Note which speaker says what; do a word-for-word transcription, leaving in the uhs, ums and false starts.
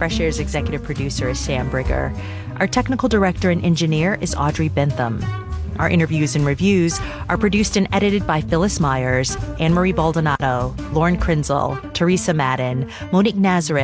Speaker 1: Fresh Air's executive producer is Sam Brigger. Our technical director and engineer is Audrey Bentham. Our interviews and reviews are produced and edited by Phyllis Myers, Anne-Marie Baldonado, Lauren Krenzel, Teresa Madden, Monique Nazareth,